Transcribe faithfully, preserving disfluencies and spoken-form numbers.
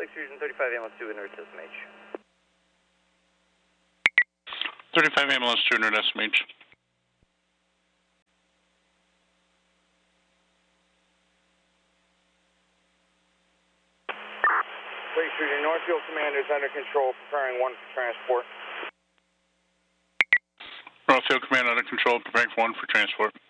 Police Fusion thirty-five ambulance two, inert S M H. thirty-five ambulance two, inert S M H. Police Fusion, Northfield Commander is under control, preparing one for transport. Northfield Command under control, preparing for one for transport.